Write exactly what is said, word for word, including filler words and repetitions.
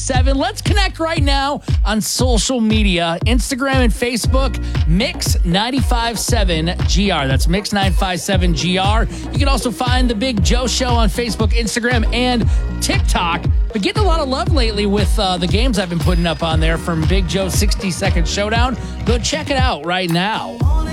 seven. Let's connect right now on social media, Instagram and Facebook, Mix nine five seven G R. That's Mix nine five seven G R. You can also find The Big Joe Show on Facebook, Instagram, and TikTok. Been getting a lot of love lately with uh, the games I've been putting up on there from Big Joe's sixty second Showdown. Go check it out right now.